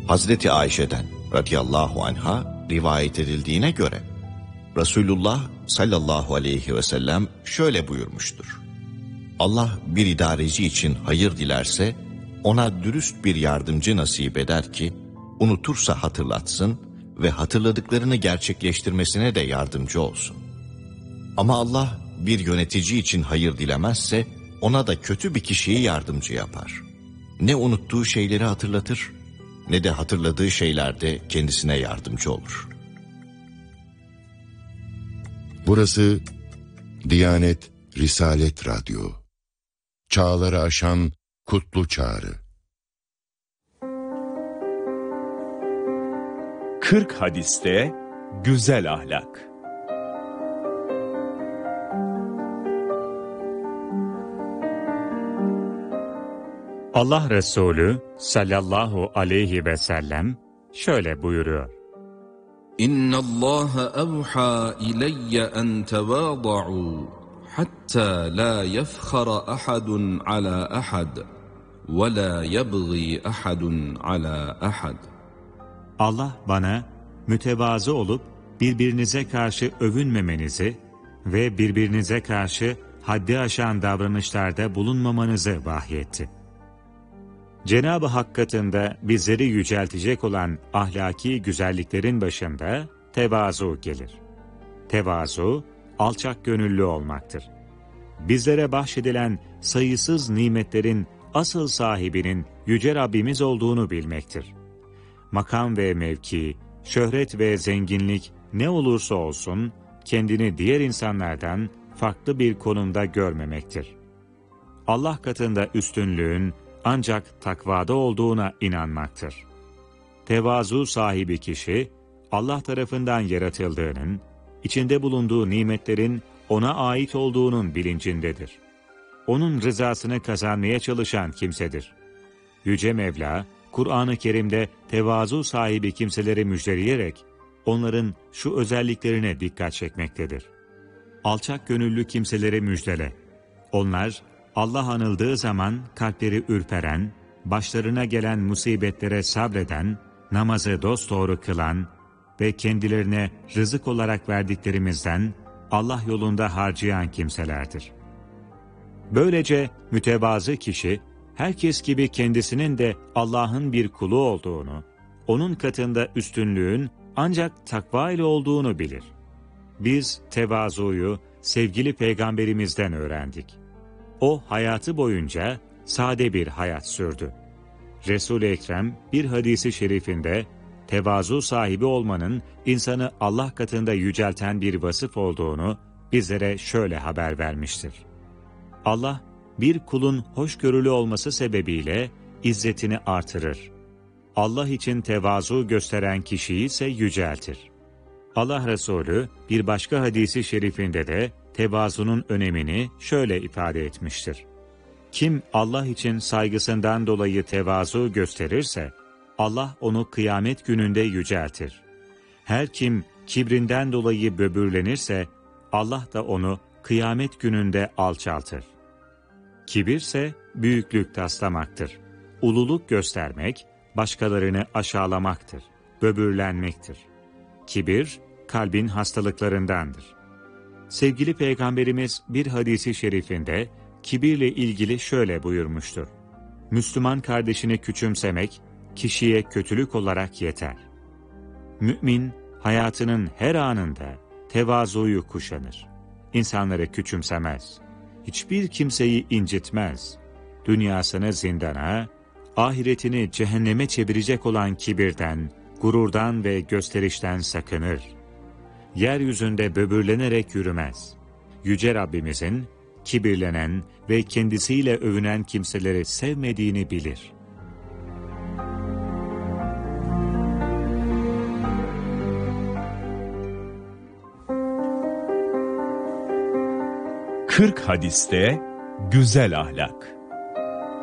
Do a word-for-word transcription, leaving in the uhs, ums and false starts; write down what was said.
Hazreti Ayşe'den radıyallahu anha rivayet edildiğine göre Resulullah sallallahu aleyhi ve sellem şöyle buyurmuştur: Allah bir idareci için hayır dilerse ona dürüst bir yardımcı nasip eder ki unutursa hatırlatsın ve hatırladıklarını gerçekleştirmesine de yardımcı olsun. Ama Allah bir yönetici için hayır dilemezse ona da kötü bir kişiyi yardımcı yapar. Ne unuttuğu şeyleri hatırlatır ne de hatırladığı şeylerde kendisine yardımcı olur. Burası Diyanet Risalet Radyo. Çağları aşan kutlu çağrı. kırk hadiste güzel ahlak. Allah Resulü sallallahu aleyhi ve sellem şöyle buyuruyor: İnna Allah evha ileyye en tevâda'u hatta la yefkhara ahadun ala ahad ve la yebgî ahadun ala ahad. Allah bana mütevazı olup birbirinize karşı övünmemenizi ve birbirinize karşı haddi aşan davranışlarda bulunmamanızı vahyetti. Cenab-ı Hak katında bizleri yüceltecek olan ahlaki güzelliklerin başında tevazu gelir. Tevazu, alçak gönüllü olmaktır. Bizlere bahşedilen sayısız nimetlerin asıl sahibinin Yüce Rabbimiz olduğunu bilmektir. Makam ve mevki, şöhret ve zenginlik ne olursa olsun kendini diğer insanlardan farklı bir konumda görmemektir. Allah katında üstünlüğün ancak takvada olduğuna inanmaktır. Tevazu sahibi kişi, Allah tarafından yaratıldığının, içinde bulunduğu nimetlerin ona ait olduğunun bilincindedir. Onun rızasını kazanmaya çalışan kimsedir. Yüce Mevla, Kur'an-ı Kerim'de tevazu sahibi kimseleri müjdeleyerek, onların şu özelliklerine dikkat çekmektedir. Alçak gönüllü kimselere müjdele. Onlar, Allah anıldığı zaman kalpleri ürperen, başlarına gelen musibetlere sabreden, namazı dosdoğru kılan ve kendilerine rızık olarak verdiklerimizden Allah yolunda harcayan kimselerdir. Böylece mütevazı kişi, herkes gibi kendisinin de Allah'ın bir kulu olduğunu, onun katında üstünlüğün ancak takva ile olduğunu bilir. Biz tevazuyu sevgili peygamberimizden öğrendik. O hayatı boyunca sade bir hayat sürdü. Resul-i Ekrem bir hadisi şerifinde tevazu sahibi olmanın insanı Allah katında yücelten bir vasıf olduğunu bizlere şöyle haber vermiştir. Allah bir kulun hoşgörülü olması sebebiyle izzetini artırır. Allah için tevazu gösteren kişiyi ise yüceltir. Allah Resulü bir başka hadisi şerifinde de tevazunun önemini şöyle ifade etmiştir. Kim Allah için saygısından dolayı tevazu gösterirse, Allah onu kıyamet gününde yüceltir. Her kim kibrinden dolayı böbürlenirse, Allah da onu kıyamet gününde alçaltır. Kibirse büyüklük taslamaktır. Ululuk göstermek, başkalarını aşağılamaktır, böbürlenmektir. Kibir, kalbin hastalıklarındandır. Sevgili Peygamberimiz bir hadisi şerifinde kibirle ilgili şöyle buyurmuştur. Müslüman kardeşini küçümsemek, kişiye kötülük olarak yeter. Mümin, hayatının her anında tevazuyu kuşanır. İnsanları küçümsemez. Hiçbir kimseyi incitmez. Dünyasını zindana, ahiretini cehenneme çevirecek olan kibirden, gururdan ve gösterişten sakınır. Yeryüzünde böbürlenerek yürümez. Yüce Rabbimizin kibirlenen ve kendisiyle övünen kimseleri sevmediğini bilir. kırk hadiste güzel ahlak.